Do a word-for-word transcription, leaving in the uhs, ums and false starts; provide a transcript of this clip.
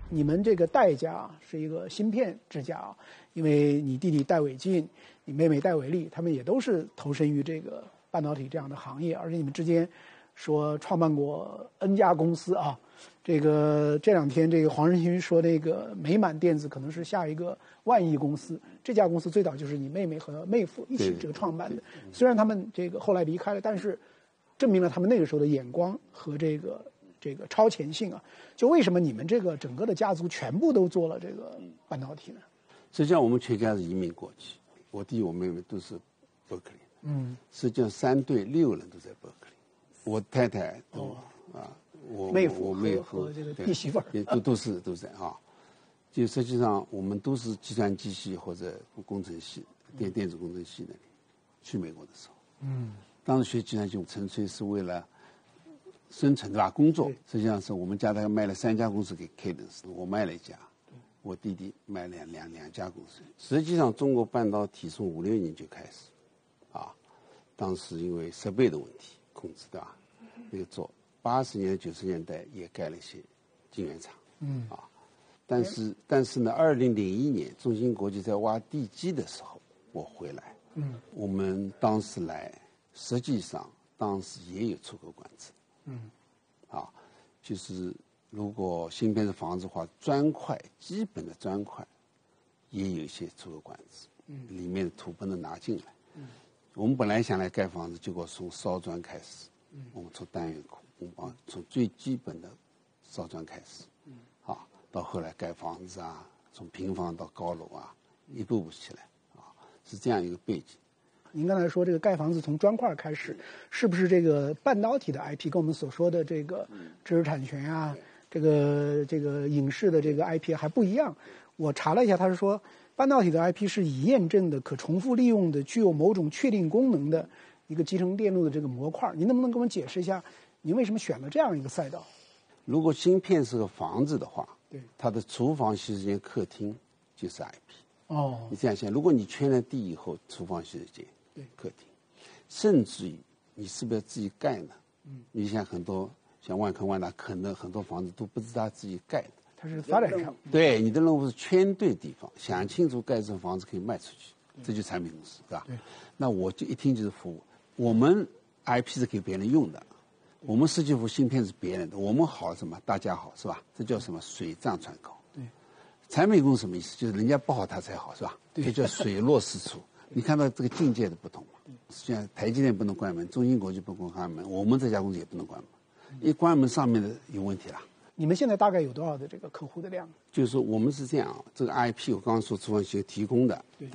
你们这个戴家是一个芯片之家啊，因为你弟弟戴伟进，你妹妹戴伟丽，他们也都是投身于这个半导体这样的行业，而且你们之间说创办过 N 家公司啊。这个这两天，这个黄仁勋说，那个美满电子可能是下一个万亿公司。这家公司最早就是你妹妹和妹夫一起这个创办的。虽然他们这个后来离开了，但是证明了他们那个时候的眼光和这个这个超前性啊。就为什么你们这个整个的家族全部都做了这个半导体呢？ 实际上，我们全家是移民过去，我弟我妹妹都是伯克利。嗯，实际上三对六人都在伯克利，我太太都、哦、啊。我妹夫我妹夫和这个弟媳妇儿也都都是都是啊，就实际上我们都是计算机系或者工程系、电电子工程系那里去美国的时候，嗯，当时学计算机纯粹是为了生存对吧？工作实际上是我们家大概卖了三家公司给 Cadence， 我卖了一家，我弟弟卖两两两家公司。实际上中国半导体从五六年就开始，啊，当时因为设备的问题控制对吧？那个做。八十年代、九十年代也盖了一些晶圆厂，嗯啊，但是但是呢，二零零一年中芯国际在挖地基的时候，我回来，嗯，我们当时来，实际上当时也有出口管制，嗯，啊，就是如果芯片是房子的话，砖块基本的砖块也有一些出口管制，嗯，里面的土不能拿进来，嗯，我们本来想来盖房子，结果从烧砖开始，嗯，我们从单元库。我们从最基本的烧砖开始，嗯，啊，到后来盖房子啊，从平房到高楼啊，一步步起来，啊，是这样一个背景。 您刚才说这个盖房子从砖块开始，是不是这个半导体的 I P 跟我们所说的这个知识产权啊，这个这个影视的这个 I P 还不一样？我查了一下，他是说半导体的 I P 是已验证的、可重复利用的、具有某种确定功能的一个集成电路的这个模块。您能不能给我们解释一下？您为什么选了这样一个赛道？ 如果芯片是个房子的话， 对， 它的厨房、洗手间、客厅就是 I P。 哦， 你这样想，如果你圈了地以后，厨房、洗手间、 对， 客厅，甚至于你是不是要自己盖呢？嗯，你像很多像万科、万达，可能很多房子都不是他自己盖的， 它是发展商。 对，你的任务是圈对地方，想清楚盖这种房子可以卖出去，这就是产品公司，是吧？ 对， 那我就一听就是服务，我们 I P 是给别人用的。我们设计服芯片是别人的，我们好什么？大家好是吧？这叫什么？水涨船高。 对， 产品公司什么意思？就是人家不好他才好是吧？这叫水落石出。你看到这个境界的不同吗？实际上台积电不能关门，中芯国际不能关门，我们这家公司也不能关门，一关门上面的有问题了。 你们现在大概有多少的这个客户的量？ 就是说我们是这样，这个 I P 我刚刚说厨房学提供的。